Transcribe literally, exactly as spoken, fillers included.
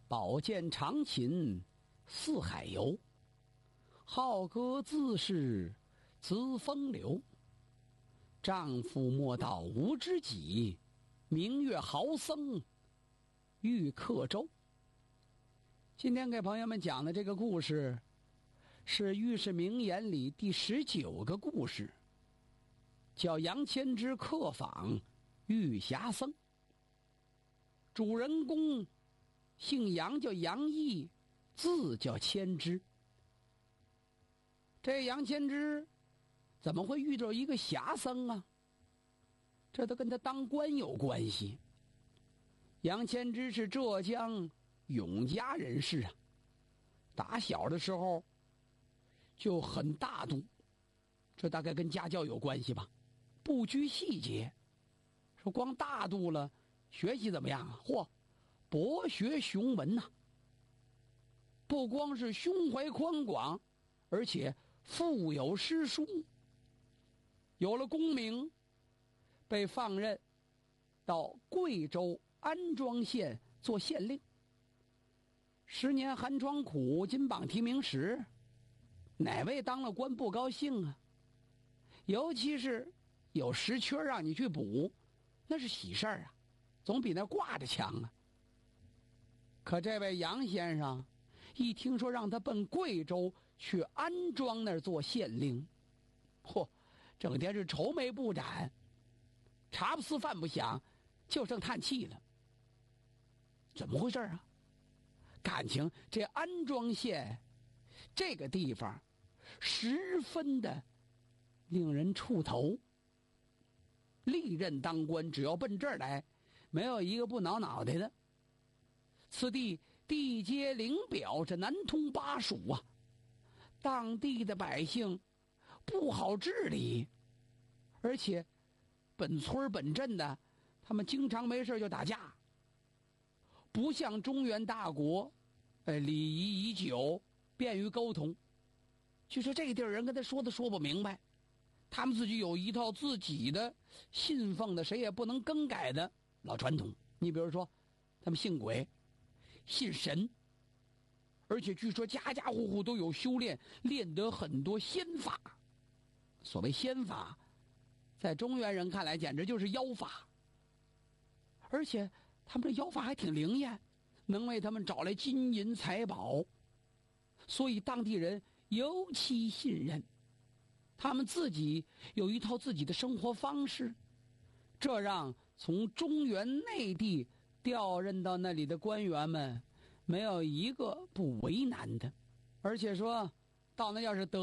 宝剑长琴四海游，好歌自是资风流。丈夫莫道无知己，明月豪僧欲客舟。今天给朋友们讲的这个故事是《御史名言》里第十九个故事，叫杨千之客访玉霞僧。主人公姓杨，叫杨毅，字叫千之。这杨千之怎么会遇到一个侠僧啊？这都跟他当官有关系。杨千之是浙江永嘉人士啊，打小的时候就很大度，这大概跟家教有关系吧，不拘细节。说光大度了，学习怎么样啊？嚯，博学雄文呐、啊！不光是胸怀宽广，而且富有诗书。有了功名，被放任到贵州安庄县做县令。十年寒窗苦，金榜题名时，哪位当了官不高兴啊？尤其是有实缺让你去补，那是喜事儿啊，总比那挂着强啊。可这位杨先生一听说让他奔贵州去安庄那儿做县令，嚯，整天是愁眉不展，茶不思饭不想，就剩叹气了。怎么回事啊？感情这安庄县这个地方十分的令人怵头，历任当官只要奔这儿来，没有一个不挠脑袋的。此地地接灵表，这南通巴蜀啊，当地的百姓不好治理，而且本村本镇的他们经常没事就打架，不像中原大国，哎，礼仪已久，便于沟通。据说这个地儿人跟他说都说不明白，他们自己有一套自己的信奉的谁也不能更改的老传统。你比如说他们信鬼信神，而且据说家家户户都有修炼，练得很多仙法。所谓仙法，在中原人看来简直就是妖法，而且他们这妖法还挺灵验，能为他们找来金银财宝，所以当地人尤其信任。他们自己有一套自己的生活方式，这让从中原内地调任到那里的官员们没有一个不为难的。而且说到那要是得